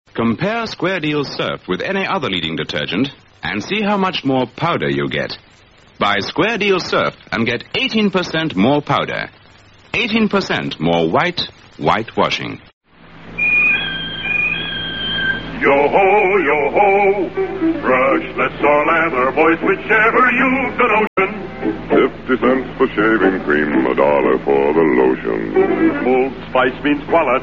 Compare Square Deal Surf with any other leading detergent and see how much more powder you get. Buy Square Deal Surf and get 18% more powder. 18% more whitewashing. Yo-ho, brushless or leather, boys, whichever you've the notion. 50 cents for shaving cream, $1 for the lotion. Old Spice means quality.